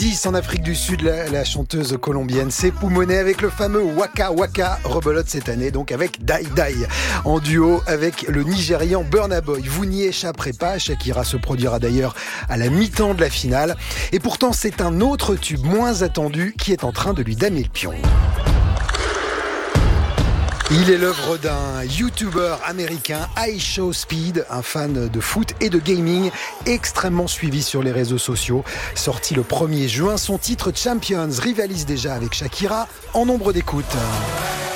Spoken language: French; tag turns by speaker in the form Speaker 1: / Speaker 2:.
Speaker 1: 10 en Afrique du Sud, la chanteuse colombienne s'est poumonée avec le fameux Waka Waka, rebelote cette année donc avec Dai Dai, en duo avec le Nigérian Burna Boy. Vous n'y échapperez pas, Shakira se produira d'ailleurs à la mi-temps de la finale. Et pourtant c'est un autre tube moins attendu qui est en train de lui damer le pion. Il est l'œuvre d'un YouTuber américain, iShowSpeed, un fan de foot et de gaming extrêmement suivi sur les réseaux sociaux. Sorti le 1er juin, son titre Champions rivalise déjà avec Shakira en nombre d'écoutes.